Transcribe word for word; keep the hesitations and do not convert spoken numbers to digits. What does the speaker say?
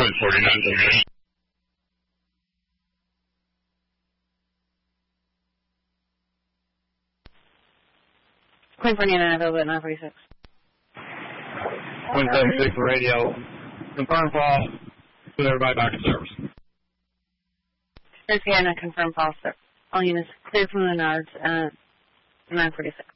Quinn forty-nine thirty-eight. Quinn forty-nine, available at nine forty-six. Quinn seventy-six radio. Confirm fall. Put everybody back in service. Sierra, confirm fall, sir. All units clear from the Menards, uh, nine forty-six.